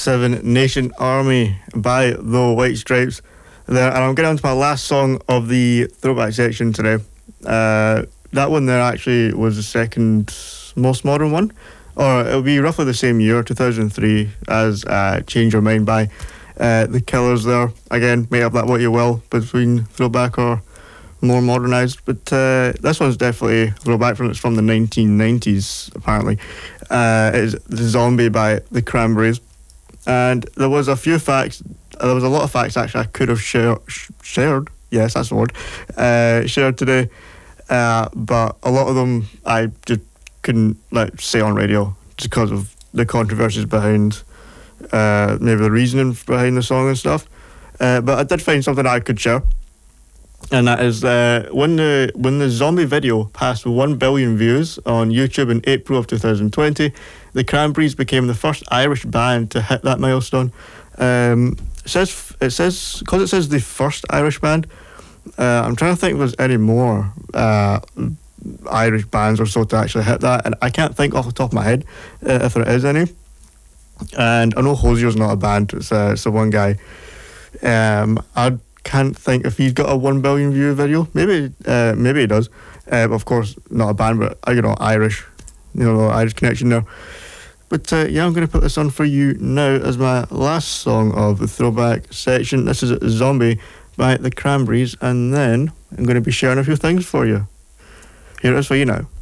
Seven Nation Army by the White Stripes there, and I'm getting on to my last song of the throwback section today. That one there actually was the second most modern one, or it'll be roughly the same year, 2003, as Change Your Mind by The Killers there. Again, make of that what you will, between throwback or more modernised, but this one's definitely throwback. It's from the 1990s, apparently. It's The Zombie by The Cranberries. And there was a few facts, there was a lot of facts actually I could have shared, yes, that's the word, shared today, but a lot of them I just couldn't say on radio just because of the controversies behind maybe the reasoning behind the song and stuff. But I did find something I could share, and that is when the Zombie video passed 1 billion views on YouTube in April of 2020, the Cranberries became the first Irish band to hit that milestone. It says because it says the first Irish band. I'm trying to think if there's any more Irish bands or so to actually hit that, and I can't think off the top of my head if there is any. And I know Hosier's not a band; it's the one guy. I can't think if he's got a 1 billion view video. Maybe he does. But of course, not a band, but Irish. Irish connection there. But yeah, I'm going to put this on for you now as my last song of the throwback section. This is Zombie by The Cranberries, and then I'm going to be sharing a few things for you. Here it is for you now.